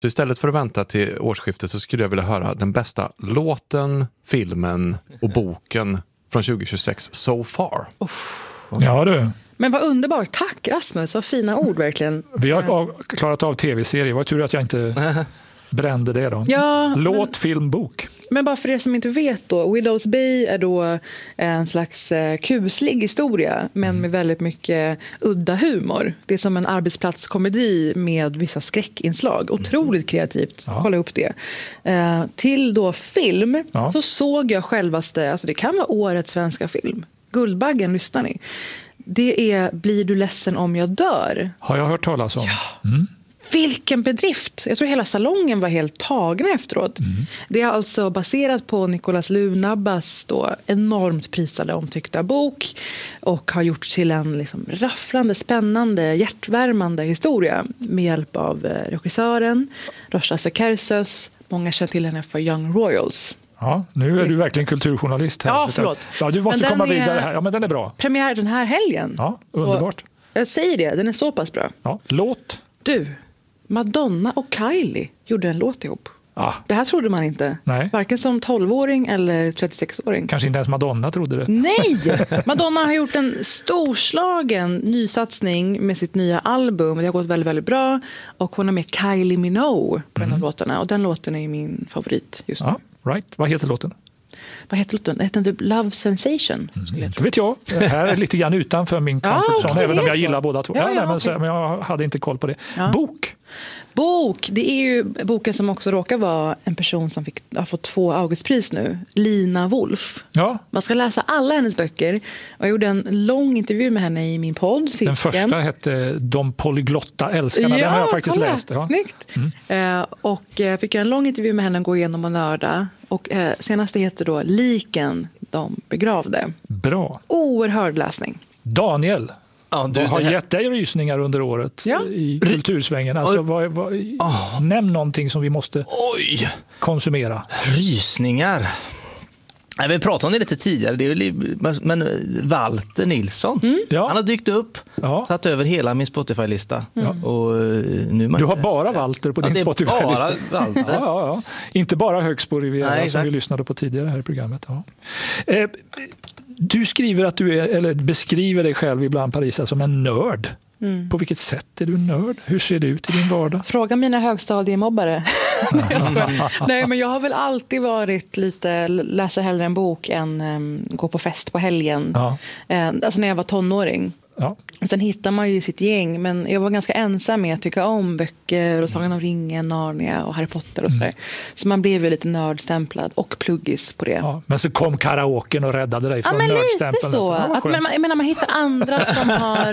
Så istället för att vänta till årsskiftet så skulle jag vilja höra den bästa låten, filmen och boken från 2026 so far. Ja du. Men vad underbart. Tack Rasmus, vad fina ord verkligen. Vi har klarat av tv-serier. Vad tur att jag inte brände det då. Ja, Låt, film, bok. Men bara för er som inte vet då, Widow's Bay är då en slags kuslig historia men med väldigt mycket udda humor. Det är som en arbetsplatskomedi med vissa skräckinslag. Otroligt kreativt, kolla upp det. Till då film så såg jag självaste, alltså det kan vara årets svenska film. Guldbaggen, lyssnar ni? Det är Blir du ledsen om jag dör? Har jag hört talas om. Ja. Vilken bedrift! Jag tror hela salongen var helt tagna efteråt. Det är alltså baserat på Nicolas Lunabbas då enormt prisade omtyckta bok och har gjorts till en liksom rafflande, spännande, hjärtvärmande historia med hjälp av regissören Rocha Sekersos. Många känner till henne för Young Royals. Ja, nu är du verkligen kulturjournalist här. Ja, förlåt. Ja, du måste komma vidare här. Ja, men den är bra. Premiär den här helgen. Ja, underbart. Så jag säger det, den är så pass bra. Ja, låt. Du, Madonna och Kylie gjorde en låt ihop. Ja. Det här trodde man inte. Nej. Varken som 12-åring eller 36-åring. Kanske inte ens Madonna trodde det. Nej! Madonna har gjort en storslagen nysatsning med sitt nya album. Det har gått väldigt, väldigt bra. Och hon har med Kylie Minogue på den här låtarna. Och den låten är ju min favorit just nu. Ja, right. Vad heter låten? Vad heter låten? Det heter typ Love Sensation. Det vet jag. Det här är lite grann utanför min comfort zone, även om jag gillar båda två. Ja, Men jag hade inte koll på det. Ja. Bok. Det är ju boken som också råkar vara en person som har fått 2 Augustpris nu. Lina Wolf. Ja. Man ska läsa alla hennes böcker. Och jag gjorde en lång intervju med henne i min podd. Cirkeln. Den första hette De polyglotta älskarna. Den har jag faktiskt läst. Ja. Snyggt. Och jag fick en lång intervju med henne och gå igenom och nörda. Och senaste heter då Liken de begravde. Bra. Oerhörd läsning. Daniel. Ja, vad har gett dig rysningar under året i kultursvängen? Alltså, nämn någonting som vi måste konsumera. Rysningar. Vi pratade om det lite tidigare. Men Walter Nilsson, han har dykt upp, tagit över hela min Spotify-lista. Och nu du har bara Walter på din Spotify-lista. Bara Walter. Inte bara Högsbo Riviera som vi lyssnade på tidigare här i programmet. Ja. Du skriver att eller beskriver dig själv ibland, Parisa, som en nörd. På vilket sätt är du nörd? Hur ser det ut i din vardag? Fråga mina högstadiemobbare. Nej, men jag har väl alltid varit lite läsa hellre en bok än gå på fest på helgen. Ja. Alltså när jag var tonåring. Ja. Sen hittar man ju sitt gäng, men jag var ganska ensam med att tycka om böcker och Sagan om ringen, Narnia och Harry Potter och sådär. Så man blev ju lite nördstämplad och pluggis på det. Ja, men så kom karaoken och räddade dig från nördstämpeln. Lite så. Man hittar andra som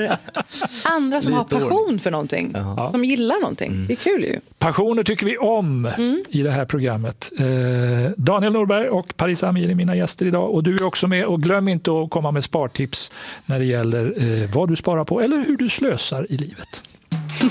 har passion för någonting. Som gillar någonting. Det är kul ju. Passioner tycker vi om i det här programmet. Daniel Norberg och Parisa Amiri är mina gäster idag. Och du är också med. Och glöm inte att komma med spartips när det gäller vad du sparar på eller hur du slösar i livet.